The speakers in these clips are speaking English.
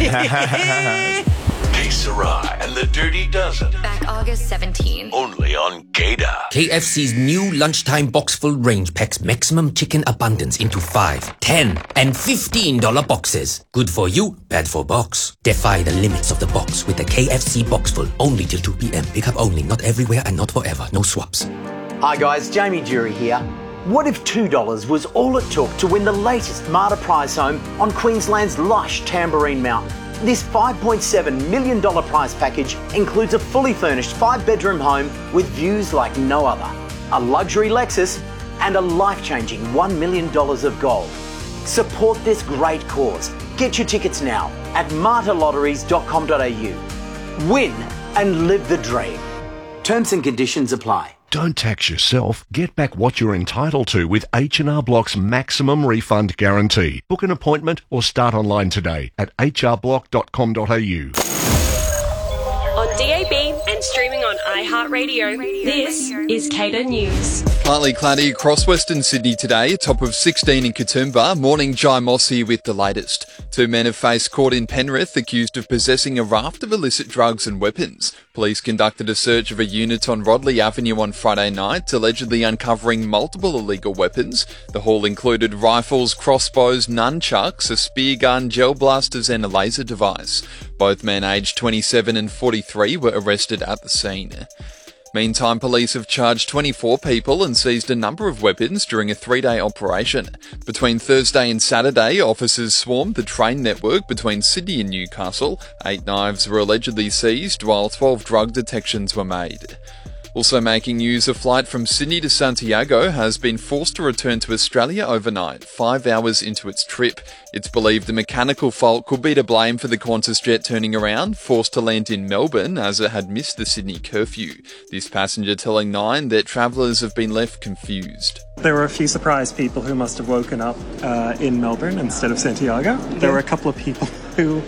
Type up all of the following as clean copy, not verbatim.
Hey, Sarai and the Dirty Dozen. Back August 17. Only on Gator. KFC's new lunchtime box full range packs maximum chicken abundance into 5, 10, and $15 boxes. Good for you, bad for box. Defy the limits of the box with the KFC box full. Only till 2 p.m. Pick up only, not everywhere and not forever. No swaps. Hi guys, Jamie Jury here. What if $2 was all it took to win the latest Marta prize home on Queensland's lush Tamborine Mountain? This $5.7 million prize package includes a fully furnished 5-bedroom home with views like no other, a luxury Lexus, and a life-changing $1 million of gold. Support this great cause. Get your tickets now at martalotteries.com.au. Win and live the dream. Terms and conditions apply. Don't tax yourself. Get back what you're entitled to with H&R Block's maximum refund guarantee. Book an appointment or start online today at hrblock.com.au. On DAB and streaming on iHeartRadio, this is Cater News. Partly cloudy across Western Sydney today, a top of 16 in Katoomba. Morning, Jai Moss here with the latest. 2 men have faced court in Penrith accused of possessing a raft of illicit drugs and weapons. Police conducted a search of a unit on Rodley Avenue on Friday night, allegedly uncovering multiple illegal weapons. The haul included rifles, crossbows, nunchucks, a spear gun, gel blasters and a laser device. Both men aged 27 and 43 were arrested at the scene. Meantime, police have charged 24 people and seized a number of weapons during a 3-day operation. Between Thursday and Saturday, officers swarmed the train network between Sydney and Newcastle. 8 knives were allegedly seized, while 12 drug detections were made. Also making news, a flight from Sydney to Santiago has been forced to return to Australia overnight, 5 hours into its trip. It's believed a mechanical fault could be to blame for the Qantas jet turning around, forced to land in Melbourne as it had missed the Sydney curfew. This passenger telling Nine that travellers have been left confused. There were a few surprised people who must have woken up in Melbourne instead of Santiago. There were a couple of people who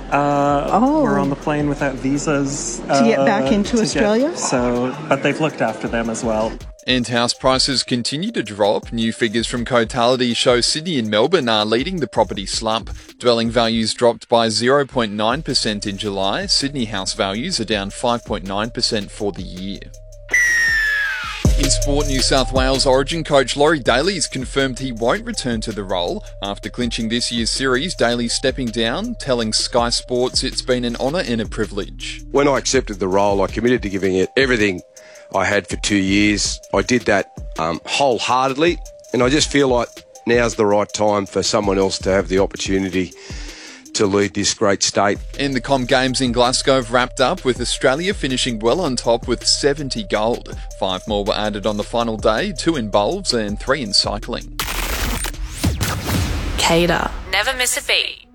were on the plane without visas to get back into Australia. But they've looked after them as well. And house prices continue to drop. New figures from Cotality show Sydney and Melbourne are leading the property slump. Dwelling values dropped by 0.9% in July. Sydney house values are down 5.9% for the year. In sport, New South Wales Origin coach Laurie Daly's confirmed he won't return to the role. After clinching this year's series, Daly stepping down, telling Sky Sports it's been an honour and a privilege. When I accepted the role, I committed to giving it everything I had for 2 years. I did that wholeheartedly, and I just feel like now's the right time for someone else to have the opportunity to lead this great state. And the Com Games in Glasgow have wrapped up with Australia finishing well on top with 70 gold. 5 more were added on the final day, 2 in bowls and 3 in cycling. Cater. Never miss a beat.